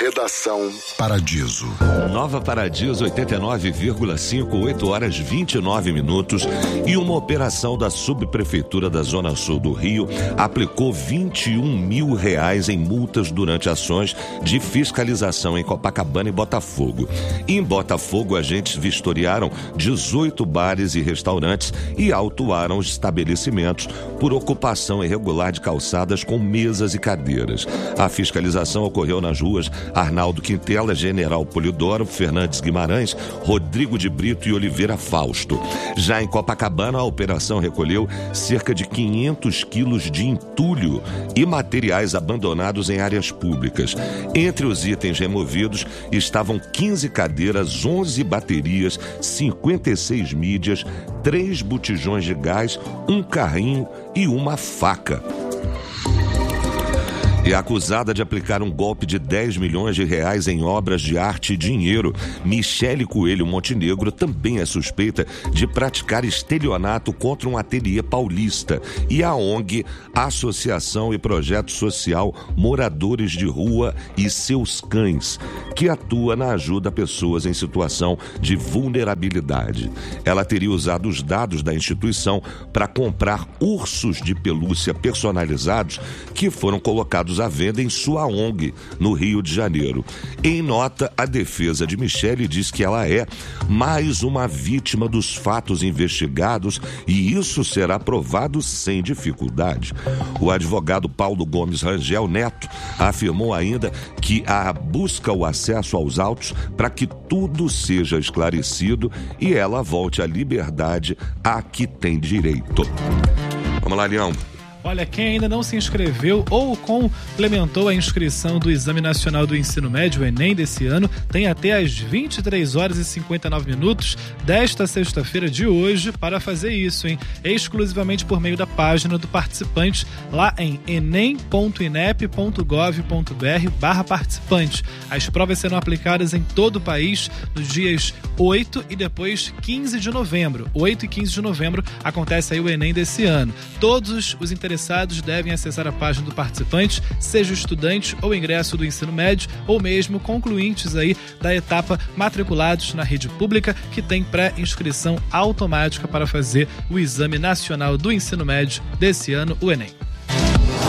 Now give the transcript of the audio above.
Redação Paradiso. Nova Paradiso 89,5, 8 horas 29 minutos. E uma operação da subprefeitura da Zona Sul do Rio aplicou R$21 mil em multas durante ações de fiscalização em Copacabana e Botafogo. Em Botafogo, agentes vistoriaram 18 bares e restaurantes e autuaram os estabelecimentos por ocupação irregular de calçadas com mesas e cadeiras. A fiscalização ocorreu nas ruas Arnaldo Quintela, General Polidoro, Fernandes Guimarães, Rodrigo de Brito e Oliveira Fausto. Já em Copacabana, a operação recolheu cerca de 500 quilos de entulho e materiais abandonados em áreas públicas. Entre os itens removidos estavam 15 cadeiras, 11 baterias, 56 mídias, 3 botijões de gás, um carrinho e uma faca. É acusada de aplicar um golpe de R$10 milhões em obras de arte e dinheiro. Michele Coelho Montenegro também é suspeita de praticar estelionato contra um ateliê paulista e a ONG Associação e Projeto Social Moradores de Rua e Seus Cães, que atua na ajuda a pessoas em situação de vulnerabilidade. Ela teria usado os dados da instituição para comprar ursos de pelúcia personalizados que foram colocados à venda em sua ONG, no Rio de Janeiro. Em nota, a defesa de Michele diz que ela é mais uma vítima dos fatos investigados e isso será provado sem dificuldade. O advogado Paulo Gomes Rangel Neto afirmou ainda que busca o acesso aos autos para que tudo seja esclarecido e ela volte à liberdade a que tem direito. Vamos lá, Leão. Olha, quem ainda não se inscreveu ou complementou a inscrição do Exame Nacional do Ensino Médio, o Enem, desse ano, tem até às 23 horas e 59 minutos desta sexta-feira de hoje para fazer isso, hein? Exclusivamente por meio da página do participante lá em enem.inep.gov.br/participante. As provas serão aplicadas em todo o país nos dias 8 e depois 15 de novembro. 8 e 15 de novembro acontece aí o Enem desse ano. Todos os interessados devem acessar a página do participante, seja estudante ou ingresso do ensino médio ou mesmo concluintes aí da etapa matriculados na rede pública que tem pré-inscrição automática para fazer o Exame Nacional do Ensino Médio desse ano, o Enem.